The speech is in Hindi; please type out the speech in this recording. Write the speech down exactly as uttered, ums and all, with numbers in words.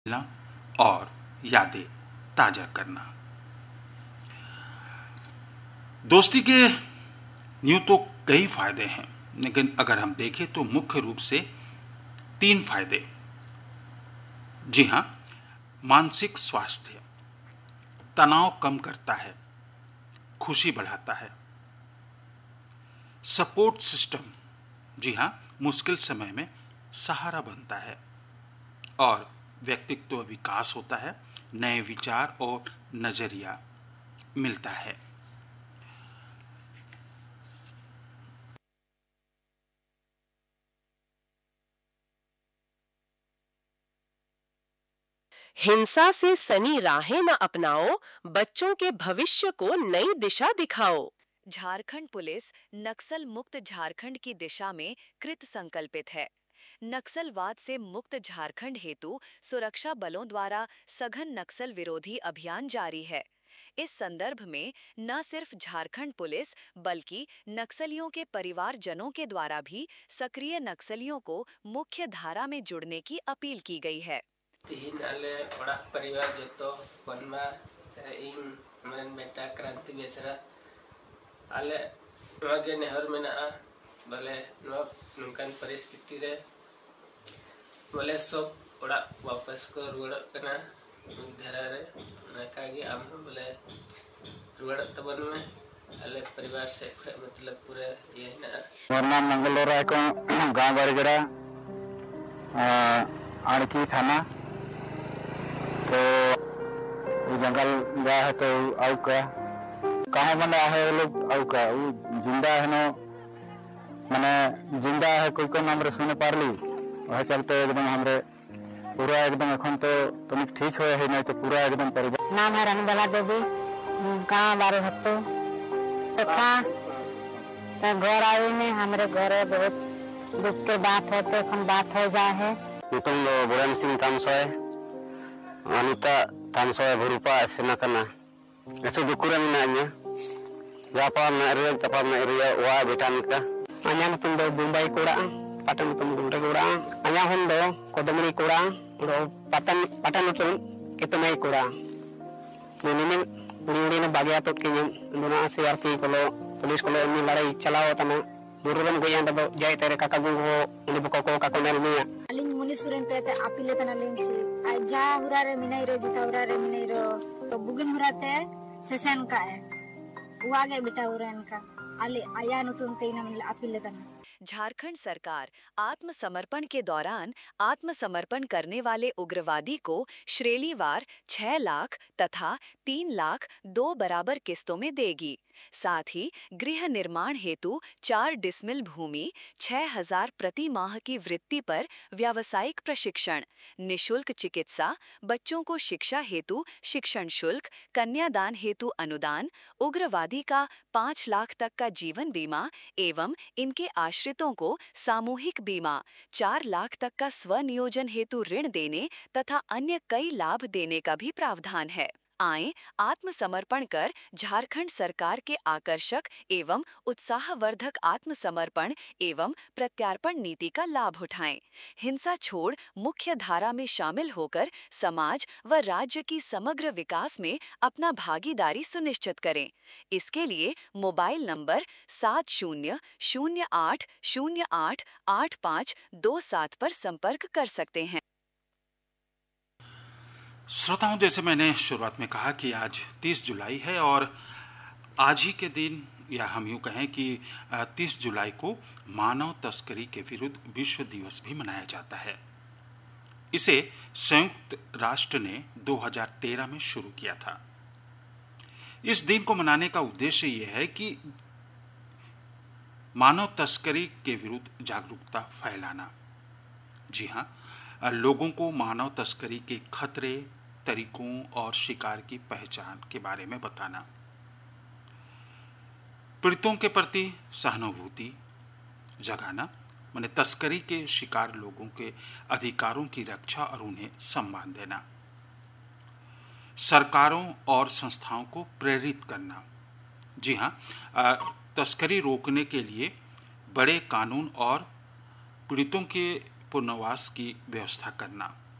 मिलना और यादें ताजा करना। दोस्ती के यूं तो कई फायदे हैं, लेकिन अगर हम देखें तो मुख्य रूप से तीन फायदे। जी हाँ, मानसिक स्वास्थ्य, तनाव कम करता है, खुशी बढ़ाता है। सपोर्ट सिस्टम, जी हाँ, मुश्किल समय में सहारा बनता है। और व्यक्तित्व विकास होता है, नए विचार और नजरिया मिलता है। हिंसा से सनी राहें न अपनाओ, बच्चों के भविष्य को नई दिशा दिखाओ। झारखंड पुलिस नक्सल मुक्त झारखंड की दिशा में कृत संकल्पित है। नक्सलवाद से मुक्त झारखंड हेतु सुरक्षा बलों द्वारा सघन नक्सल विरोधी अभियान जारी है। इस संदर्भ में न सिर्फ झारखंड पुलिस बल्कि नक्सलियों के परिवारजनों के द्वारा भी सक्रिय नक्सलियों को मुख्य धारा में जुड़ने की अपील की गई है। तीन आले ओड़ा परिवार जतो पनमा इन मन बेटा क्रांति बेसरा आले नगे नेहर मेना भले नुकान परिस्थिति रे भले सब ओड़ा वापस को रुड़ कना धरा रे नकागी आम भले रुड़ तबन में आले परिवार से मतलब पूरे ये ना वरना मंगलोरा को गांव बरगड़ा आणकी थाना तो जंगल गया है तो आउ का कहाँ बना है वो लोग आउ का वो जिंदा है ना मैंने जिंदा है कोई को नाम रे सुने पारली वह चलते एकदम हमरे पूरा एकदम अखन तो तुम ठीक हुए है नहीं तो पूरा एकदम परिवार। नाम है रनबला देवी, गाँव बारे हत्तो देखा तो घर आई में हमारे घर बहुत दुख के बात होते हम बात हो जाए है। तुम लोग बुरान सिंह तामसोय अनिता तामसोय भरूपा सेना करना ऐसे दुकुरा में ना जापा में एरिया तपा में एरिया वा बेटा निका अन्या तुम दो मुंबई कोड़ा पाटन तुम गुंडे कोड़ा अन्या हम दो कोदमरी कोड़ा और पाटन पाटन तुम कितने कोड़ा मैंने में उड़ी ने बागिया तो कि दोनों से यार की कोलो पुलिस कोलो में लड़ाई चलाओ तना बुरुरन गोया दो जाय तेरे काका गुंगो उनी बको को काको नेल मिया अलिंग मुनि सुरेन पे ते अपीले तना लेंग से जा हुरा रे मिनाई रो जिता हुरा रे मिनाई रो तो बुगिन हुराते सेसन का है वो आगे बेटा हुरन का अले आया नु तुम तेना मिल अपीले तना। झारखंड सरकार आत्मसमर्पण के दौरान आत्मसमर्पण करने वाले उग्रवादी को श्रेणीवार छह लाख तथा तीन लाख दो बराबर किस्तों में देगी। साथ ही गृह निर्माण हेतु चार डिसमिल भूमि, छह हजार प्रति माह की वृत्ति पर व्यावसायिक प्रशिक्षण, निशुल्क चिकित्सा, बच्चों को शिक्षा हेतु शिक्षण शुल्क, कन्यादान हेतु अनुदान, उग्रवादी का पाँच लाख तक का जीवन बीमा एवं इनके आश्रितों को सामूहिक बीमा, चार लाख तक का स्वनियोजन हेतु ऋण देने तथा अन्य कई लाभ देने का भी प्रावधान है। आएं आत्मसमर्पण कर झारखंड सरकार के आकर्षक एवं उत्साहवर्धक आत्मसमर्पण एवं प्रत्यार्पण नीति का लाभ उठाएं। हिंसा छोड़ मुख्य धारा में शामिल होकर समाज व राज्य की समग्र विकास में अपना भागीदारी सुनिश्चित करें। इसके लिए मोबाइल नंबर सात शून्य शून्य आठ शून्य आठ आठ पाँच दो सात पर संपर्क कर सकते हैं। श्रोताओं, जैसे मैंने शुरुआत में कहा कि आज तीस जुलाई है और आज ही के दिन, या हम यूँ कहें कि तीस जुलाई को मानव तस्करी के विरुद्ध विश्व दिवस भी मनाया जाता है। इसे संयुक्त राष्ट्र ने दो हज़ार तेरह में शुरू किया था। इस दिन को मनाने का उद्देश्य यह है कि मानव तस्करी के विरुद्ध जागरूकता फैलाना। जी हाँ, लोगों को मानव तस्करी के खतरे, तरीकों और शिकार की पहचान के बारे में बताना, पीड़ितों के प्रति सहानुभूति जगाना, माने तस्करी के शिकार लोगों के अधिकारों की रक्षा और उन्हें सम्मान देना, सरकारों और संस्थाओं को प्रेरित करना। जी हाँ, तस्करी रोकने के लिए बड़े कानून और पीड़ितों के पुनर्वास की व्यवस्था करना।